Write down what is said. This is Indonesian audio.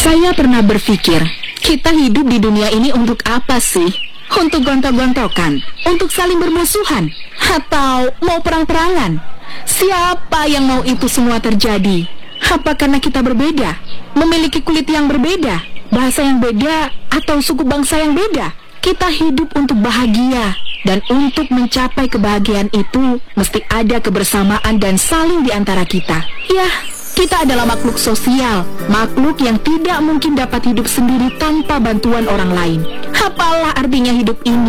Saya pernah berpikir, kita hidup di dunia ini untuk apa sih? Untuk gontok-gontokan? Untuk saling bermusuhan? Atau mau perang-perangan? Siapa yang mau itu semua terjadi? Apa karena kita berbeda? Memiliki kulit yang berbeda? Bahasa yang beda? Atau suku bangsa yang beda? Kita hidup untuk bahagia. Dan untuk mencapai kebahagiaan itu, mesti ada kebersamaan dan saling di antara kita. Ya, kita adalah makhluk sosial, makhluk yang tidak mungkin dapat hidup sendiri tanpa bantuan orang lain. Apalah artinya hidup ini?